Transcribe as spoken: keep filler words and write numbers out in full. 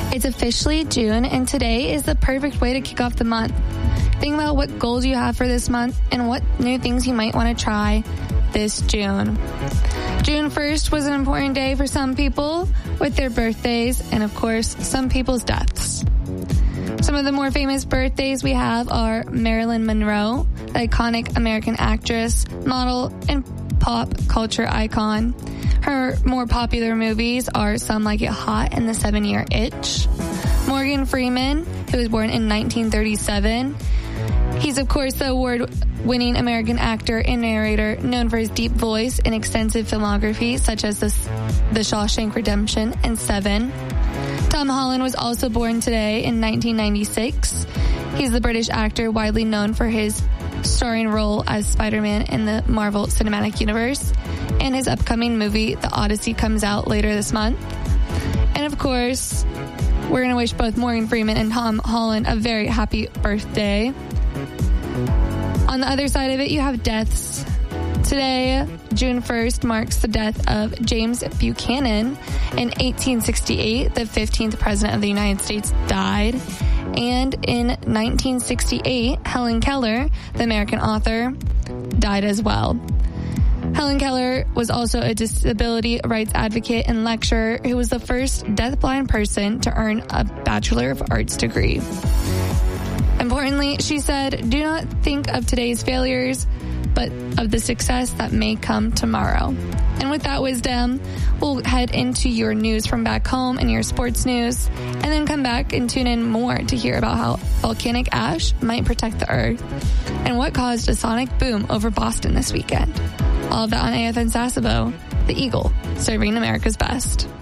It's officially June, and today is the perfect way to kick off the month. Think about what goals you have for this month and what new things you might want to try this June. June first was an important day for some people with their birthdays and, of course, some people's deaths. Some of the more famous birthdays we have are Marilyn Monroe, the iconic American actress, model, and pop culture icon. Her more popular movies are Some Like It Hot and The Seven-Year Itch. Morgan Freeman, who was born in nineteen thirty-seven. He's, of course, the award-winning American actor and narrator known for his deep voice and extensive filmography, such as The, the Shawshank Redemption and Seven. Tom Holland was also born today in nineteen ninety-six. He's the British actor widely known for his starring role as Spider-Man in the Marvel Cinematic Universe, and his upcoming movie, The Odyssey, comes out later this month. And of course, we're going to wish both Morgan Freeman and Tom Holland a very happy birthday. On the other side of it, you have deaths. Today, June first, marks the death of James Buchanan. In eighteen sixty-eight, the fifteenth president of the United States died. And in nineteen sixty-eight, Helen Keller, the American author, died as well. Helen Keller was also a disability rights advocate and lecturer who was the first deafblind person to earn a Bachelor of Arts degree. Importantly, she said, "Do not think of today's failures, but of the success that may come tomorrow." And with that wisdom, we'll head into your news from back home and your sports news, and then come back and tune in more to hear about how volcanic ash might protect the earth and what caused a sonic boom over Boston this weekend. All of that on A F N Sasebo, the Eagle, serving America's best.